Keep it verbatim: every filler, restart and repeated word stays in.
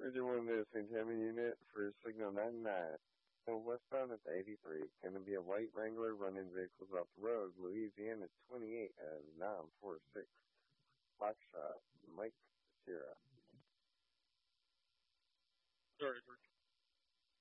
Bridget one to Saint Tammany unit for signal ninety-nine. So westbound at the eighty-three. Going to be a white Wrangler running vehicles off the road. Louisiana twenty-eight at nine four six. Foxtrot. Mike.